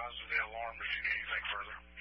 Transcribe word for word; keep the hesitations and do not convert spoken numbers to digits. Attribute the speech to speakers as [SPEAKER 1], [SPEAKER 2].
[SPEAKER 1] size of the alarm if you need anything further.